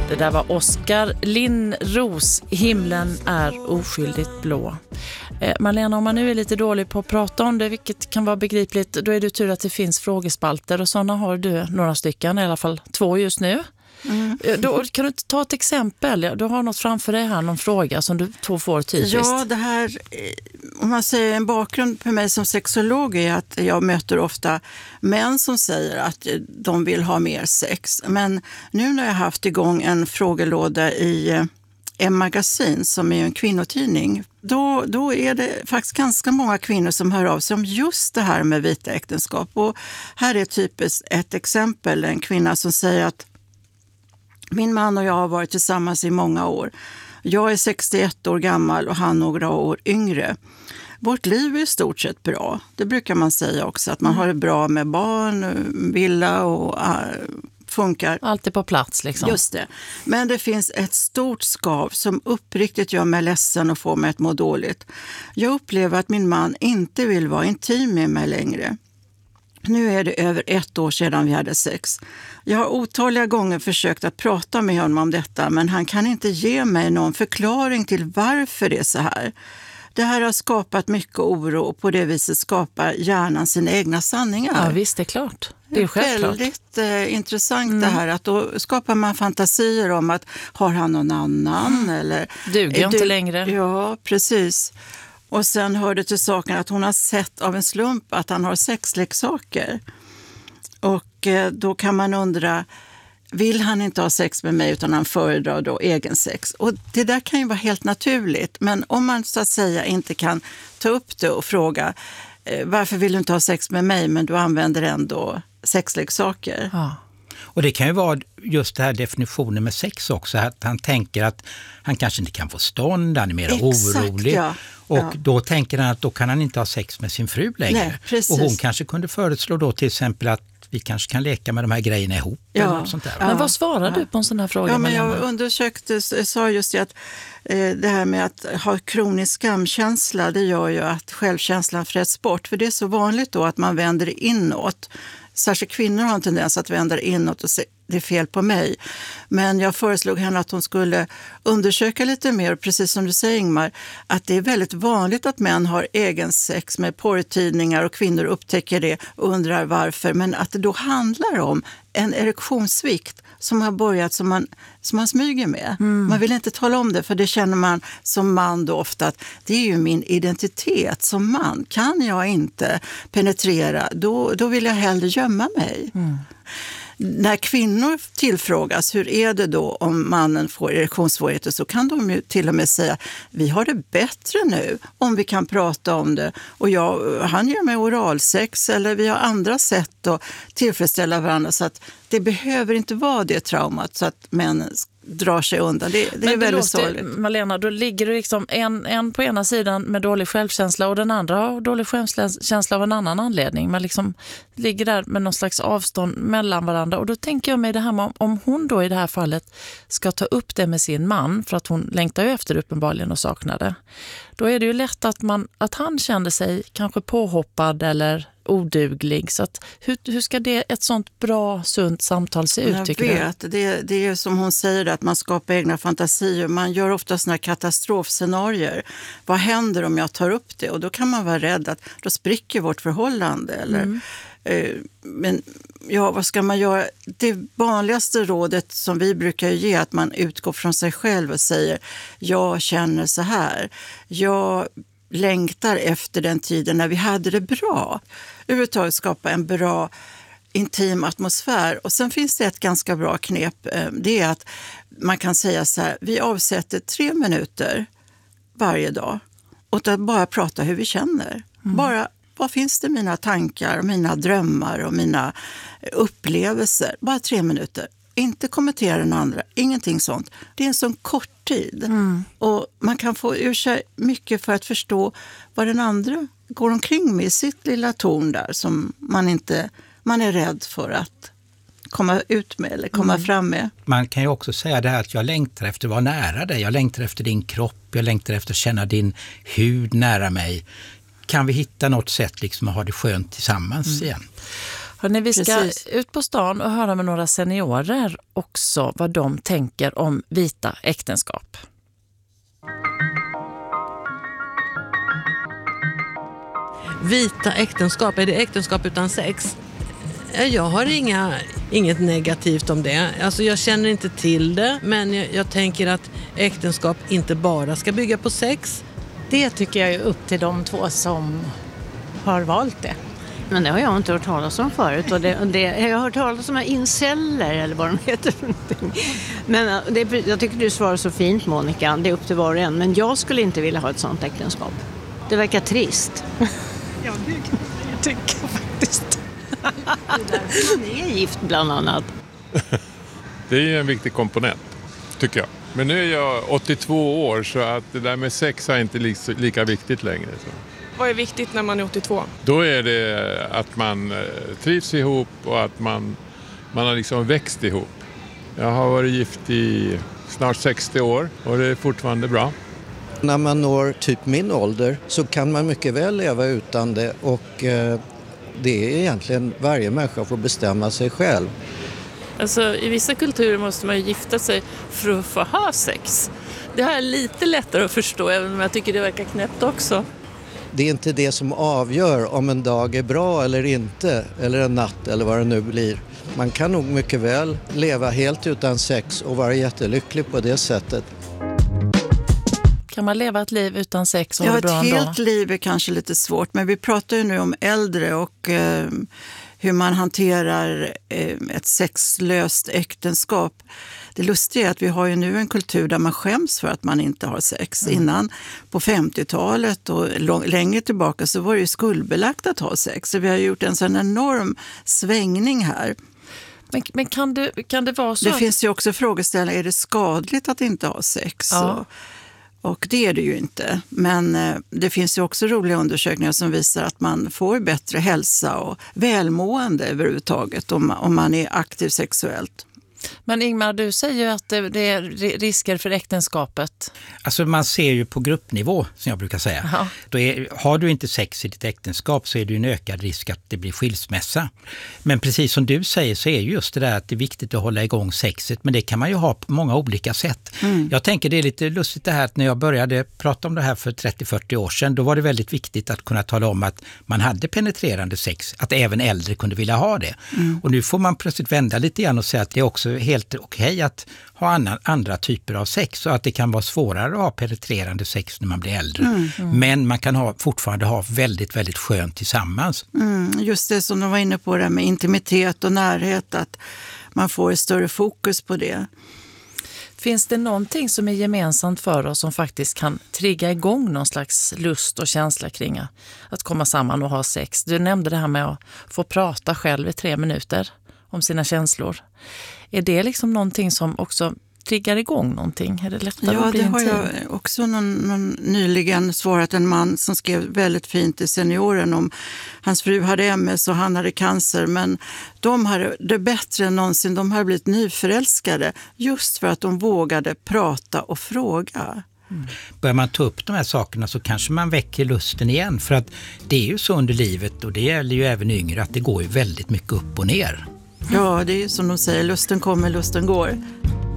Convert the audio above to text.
Det där var Oskar Linnros, Himlen är oskyldigt blå. Malena, om man nu är lite dålig på att prata om det, vilket kan vara begripligt, då är det tur att det finns frågespalter och sådana har du några stycken, i alla fall 2 just nu. Då kan du ta ett exempel? Du har något framför dig här, någon fråga som du får typiskt. Ja, det här, om man säger en bakgrund för mig som sexolog är att jag möter ofta män som säger att de vill ha mer sex. Men nu när jag har haft igång en frågelåda i M-magasin som är en kvinnotidning, då är det faktiskt ganska många kvinnor som hör av sig om just det här med vita äktenskap. Och här är typiskt ett exempel, en kvinna som säger att min man och jag har varit tillsammans i många år. Jag är 61 år gammal och han några år yngre. Vårt liv är i stort sett bra. Det brukar man säga också, att man har det bra med barn, villa och funkar. Allt är på plats liksom. Just det. Men det finns ett stort skav som uppriktigt gör mig ledsen och får mig att må dåligt. Jag upplever att min man inte vill vara intim med mig längre. Nu är det över 1 år sedan vi hade sex. Jag har otaliga gånger försökt att prata med honom om detta, men han kan inte ge mig någon förklaring till varför det är så här. Det här har skapat mycket oro och på det viset skapar hjärnan sina egna sanningar. Ja visst, det är klart. Det är självklart. Väldigt intressant det här, att då skapar man fantasier om att har han någon annan? Eller duger inte längre. Ja, precis. Och sen hörde till saken att hon har sett av en slump att han har sexleksaker. Och då kan man undra, vill han inte ha sex med mig utan han föredrar då egen sex? Och det där kan ju vara helt naturligt. Men om man så att säga inte kan ta upp det och fråga varför vill du inte ha sex med mig men du använder ändå sexleksaker? Ja. Och det kan ju vara just det här definitionen med sex också, att han tänker att han kanske inte kan få stånd, han är mer orolig. Ja. Och då tänker han att då kan han inte ha sex med sin fru längre. Nej, precis. Och hon kanske kunde föreslå då till exempel att vi kanske kan leka med de här grejerna ihop. Ja. Eller något sånt där. Men vad svarar du på en sån här fråga? Ja, men jag undersökte, sa just det att det här med att ha kronisk skamkänsla, det gör ju att självkänslan fräts bort. För det är så vanligt då att man vänder inåt. Särskilt kvinnor har en tendens att vända inåt och se det är fel på mig. Men jag föreslog henne att hon skulle undersöka lite mer, precis som du säger Ingmar, att det är väldigt vanligt att män har egen sex med porrtidningar och kvinnor upptäcker det och undrar varför. Men att det då handlar om en erektionssvikt som har börjat som man smyger med. Man vill inte tala om det, för det känner man som man då ofta att det är ju min identitet som man. Kan jag inte penetrera, då vill jag hellre gömma mig. När kvinnor tillfrågas hur är det då om mannen får erektionssvårigheter, så kan de ju till och med säga vi har det bättre nu om vi kan prata om det och han ger mig oralsex eller vi har andra sätt att tillfredsställa varandra, så att det behöver inte vara det traumat så att männen drar sig undan. Det är väldigt sorgligt. Malena, då ligger det liksom en på ena sidan med dålig självkänsla och den andra har dålig självkänsla av en annan anledning. Man liksom ligger där med någon slags avstånd mellan varandra. Och då tänker jag mig det här med om hon då i det här fallet ska ta upp det med sin man, för att hon längtar ju efter uppenbarligen och saknar det. Då är det ju lätt att han kände sig kanske påhoppad eller oduglig. Så att, hur ska ett sånt bra, sunt samtal se ut, tycker du? Det är som hon säger, att man skapar egna fantasier. Man gör ofta såna här katastrofscenarier. Vad händer om jag tar upp det? Och då kan man vara rädd att då spricker vårt förhållande. Eller, men ja, vad ska man göra? Det vanligaste rådet som vi brukar ge är att man utgår från sig själv och säger jag känner så här. Jag längtar efter den tiden när vi hade det bra. Överhuvudtaget skapa en bra intim atmosfär. Och sen finns det ett ganska bra knep. Det är att man kan säga så här, vi avsätter 3 minuter varje dag och att bara prata hur vi känner. Bara, vad finns det mina tankar, mina drömmar och mina upplevelser? Bara 3 minuter. Inte kommentera den andra, ingenting sånt. Det är en sån kort tid. Och man kan få ur sig mycket för att förstå vad den andra går omkring med i sitt lilla torn där som man är rädd för att komma ut med eller komma fram med. Man kan ju också säga det här att jag längtar efter att vara nära dig. Jag längtar efter din kropp, jag längtar efter att känna din hud nära mig. Kan vi hitta något sätt liksom att ha det skönt tillsammans igen? Hörrni, vi ska ut på stan och höra med några seniorer också vad de tänker om vita äktenskap. Vita äktenskap, är det äktenskap utan sex? Jag har inget negativt om det. Alltså jag känner inte till det, men jag tänker att äktenskap inte bara ska bygga på sex. Det tycker jag är upp till de två som har valt det. Men det har jag inte hört talas om förut. Och jag har hört talas om inceller eller vad de heter för någonting. Men jag tycker du svarar så fint, Monica. Det är upp till var och en. Men jag skulle inte vilja ha ett sånt äktenskap. Det verkar trist. Ja, det kan jag tycka faktiskt. Det är gift bland annat. Det är ju en viktig komponent, tycker jag. Men nu är jag 82 år så att det där med sex är inte lika viktigt längre. Så. Vad är viktigt när man är 82? Då är det att man trivs ihop och att man har liksom växt ihop. Jag har varit gift i snart 60 år och det är fortfarande bra. När man når typ min ålder så kan man mycket väl leva utan det och det är egentligen varje människa får bestämma sig själv. Alltså, i vissa kulturer måste man ju gifta sig för att få ha sex. Det har jag lite lättare att förstå, även om jag tycker det verkar knäppt också. Det är inte det som avgör om en dag är bra eller inte, eller en natt eller vad det nu blir. Man kan nog mycket väl leva helt utan sex och vara jättelycklig på det sättet. Kan man leva ett liv utan sex och ja, bra ett ändå? helt liv är kanske lite svårt, men vi pratar ju nu om äldre och hur man hanterar ett sexlöst äktenskap. Det lustiga är att vi har ju nu en kultur där man skäms för att man inte har sex. Innan på 50-talet och längre tillbaka så var det ju skuldbelagt att ha sex. Så vi har gjort en sån enorm svängning här. Men kan det vara så? Det finns ju också frågeställningar, är det skadligt att inte ha sex? Ja. Och det är det ju inte. Men det finns ju också roliga undersökningar som visar att man får bättre hälsa och välmående överhuvudtaget om man är aktiv sexuellt. Men Ingmar, du säger ju att det är risker för äktenskapet. Alltså man ser ju på gruppnivå, som jag brukar säga. Har du inte sex i ditt äktenskap så är det ju en ökad risk att det blir skilsmässa. Men precis som du säger så är ju just det där att det är viktigt att hålla igång sexet. Men det kan man ju ha på många olika sätt. Jag tänker det är lite lustigt det här att när jag började prata om det här för 30-40 år sedan, då var det väldigt viktigt att kunna tala om att man hade penetrerande sex. Att även äldre kunde vilja ha det. Och nu får man plötsligt vända lite grann och säga att det är också helt okej att ha andra typer av sex och att det kan vara svårare att ha penetrerande sex när man blir äldre. Men man kan fortfarande ha väldigt, väldigt skönt tillsammans. Just det som de var inne på det med intimitet och närhet, att man får ett större fokus på det. Finns det någonting som är gemensamt för oss som faktiskt kan trigga igång någon slags lust och känsla kring att komma samman och ha sex? Du nämnde det här med att få prata själv i 3 minuter om sina känslor. Är det liksom någonting som också triggar igång någonting? Är det lättare att bli det har intim? jag också någon nyligen svarat en man som skrev väldigt fint i Senioren om hans fru hade MS och han hade cancer, men de hade det bättre än någonsin. De hade blivit nyförälskade just för att de vågade prata och fråga. Börjar man ta upp de här sakerna så kanske man väcker lusten igen, för att det är ju så under livet och det gäller ju även yngre att det går ju väldigt mycket upp och ner. Ja, det är ju som de säger, lusten kommer, lusten går.